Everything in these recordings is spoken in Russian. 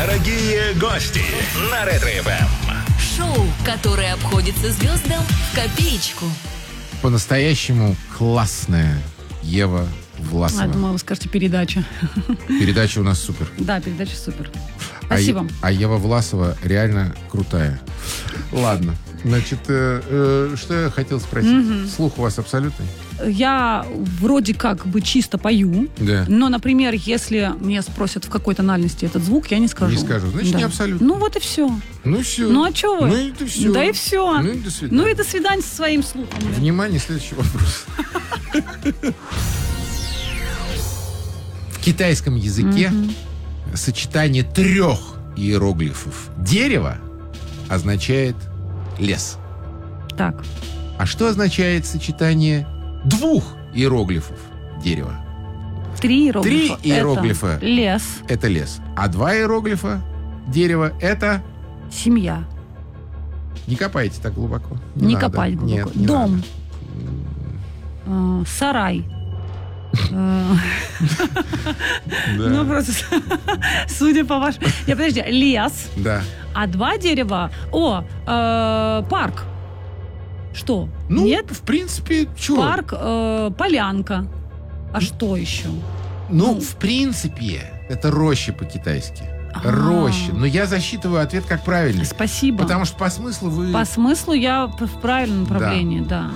Дорогие гости на Ретро-ФМ. Шоу, которое обходится звездам в копеечку. По-настоящему классная Ева Власова. Я думала, вы скажете передача. Передача у нас супер. Да, передача супер. Спасибо. А Ева Власова реально крутая. Ладно. Значит, что я хотел спросить? Слух у вас абсолютный? Я вроде как бы чисто пою, Да. но, например, если меня спросят, в какой тональности этот звук, я не скажу. Не скажу. Значит, Да. не абсолютно. Ну вот и все. Ну все. Ну а что вы? Ну это все. Да и все. Ну и до свидания. Ну и до свидания со своим слухом. Внимание, следующий вопрос. В китайском языке сочетание 3 иероглифов «дерево» означает «лес». Так. А что означает сочетание 2 иероглифов «дерево»? 3 иероглифа. 3 иероглифа. Это лес, Это лес. А 2 иероглифа «дерево» — это... семья. Не копайте так глубоко. Не надо. копать глубоко. Нет, не Дом. надо. Сарай. Да. Ну, просто, судя по вашему... Подожди, лес, Да. а 2 дерева... Парк. Что? Ну, Нет? в принципе, чего? Парк, полянка. А что еще? Ну, в принципе, это роща по-китайски. Роща. Но я засчитываю ответ как правильный. Спасибо. Потому что по смыслу вы... По смыслу я в правильном направлении, да.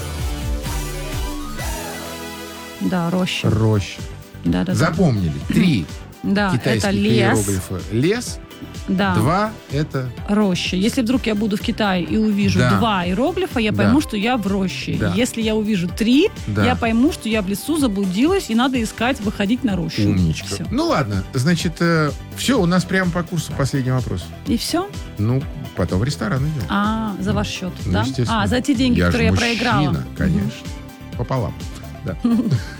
Да, роща. Роща. Да. Запомнили. 3 Да, это китайских лес. иероглифа. Лес. Да. 2 это... Роща. Если вдруг я буду в Китае и увижу Да. 2 иероглифа, я Да. пойму, что я в роще. Да. Если я увижу 3, Да. я пойму, что я в лесу заблудилась, и надо искать, выходить на рощу. Умничка. Всё. Ну ладно, значит, все, у нас прямо по курсу последний вопрос. И все? Ну, потом в ресторан идем. За ваш счет, Ну, да? естественно. За те деньги, Я которые же я проиграла. мужчина, конечно. Пополам. Да.